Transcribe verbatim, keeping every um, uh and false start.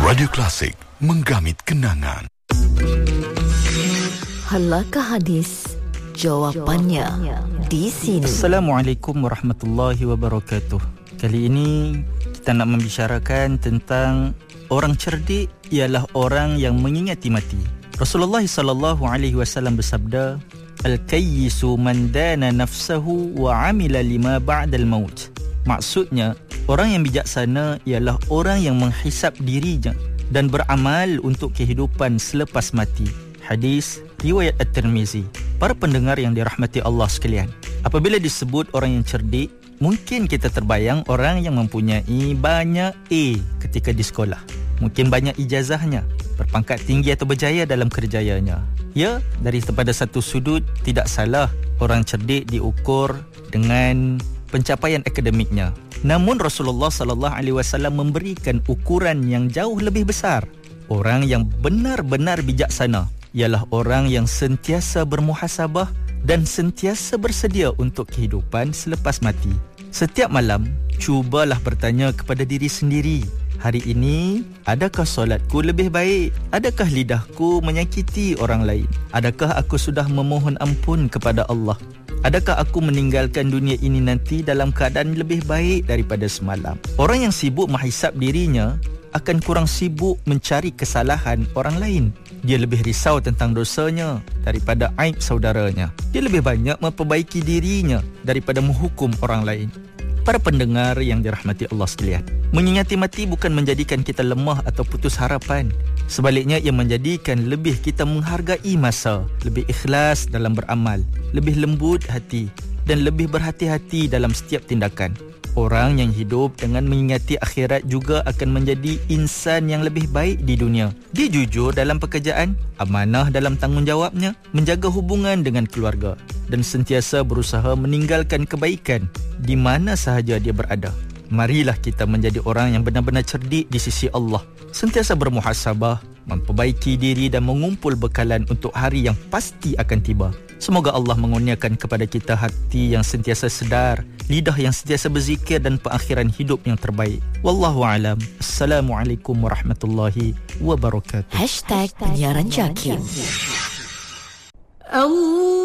Radio Klasik, menggamit kenangan. Halakah hadis? Jawapannya di sini. Assalamualaikum warahmatullahi wabarakatuh. Kali ini kita nak membicarakan tentang orang cerdik ialah orang yang mengingati mati. Rasulullah sallallahu alaihi wasallam bersabda, "Al-kayyisu man dana nafsahu wa amila lima ba'dal maut." Maksudnya, orang yang bijaksana ialah orang yang menghisap dirinya dan beramal untuk kehidupan selepas mati. Hadis riwayat At-Tirmizi. Para pendengar yang dirahmati Allah sekalian, apabila disebut orang yang cerdik, mungkin kita terbayang orang yang mempunyai banyak A ketika di sekolah. Mungkin banyak ijazahnya, berpangkat tinggi atau berjaya dalam kerjayanya. Ya, dari pada satu sudut tidak salah orang cerdik diukur dengan pencapaian akademiknya. Namun Rasulullah sallallahu alaihi wasallam memberikan ukuran yang jauh lebih besar. Orang yang benar-benar bijaksana ialah orang yang sentiasa bermuhasabah dan sentiasa bersedia untuk kehidupan selepas mati. Setiap malam, cubalah bertanya kepada diri sendiri, hari ini, adakah solatku lebih baik? Adakah lidahku menyakiti orang lain? Adakah aku sudah memohon ampun kepada Allah? Adakah aku meninggalkan dunia ini nanti dalam keadaan lebih baik daripada semalam? Orang yang sibuk menghisap dirinya akan kurang sibuk mencari kesalahan orang lain. Dia lebih risau tentang dosanya daripada aib saudaranya. Dia lebih banyak memperbaiki dirinya daripada menghukum orang lain. Para pendengar yang dirahmati Allah sekalian, mengingati mati bukan menjadikan kita lemah atau putus harapan. Sebaliknya, ia menjadikan lebih kita menghargai masa, lebih ikhlas dalam beramal, lebih lembut hati dan lebih berhati-hati dalam setiap tindakan. Orang yang hidup dengan mengingati akhirat juga akan menjadi insan yang lebih baik di dunia. Dia jujur dalam pekerjaan, amanah dalam tanggungjawabnya, menjaga hubungan dengan keluarga dan sentiasa berusaha meninggalkan kebaikan di mana sahaja dia berada. Marilah kita menjadi orang yang benar-benar cerdik di sisi Allah, sentiasa bermuhasabah, memperbaiki diri dan mengumpul bekalan untuk hari yang pasti akan tiba. Semoga Allah mengurniakan kepada kita hati yang sentiasa sedar, lidah yang sentiasa berzikir dan perakhiran hidup yang terbaik. Wallahu a'lam. Assalamualaikum warahmatullahi wabarakatuh. Hashtag Penyiaran Jakim. Allah